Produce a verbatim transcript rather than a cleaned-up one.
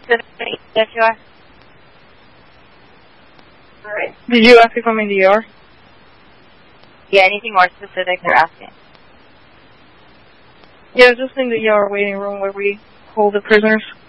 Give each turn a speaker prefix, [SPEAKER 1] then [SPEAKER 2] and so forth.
[SPEAKER 1] specific if you are?
[SPEAKER 2] Alright. Did you ask if I'm in the E R?
[SPEAKER 1] Yeah, anything more specific they're asking?
[SPEAKER 2] Yeah, just in the E R waiting room where we hold the prisoners.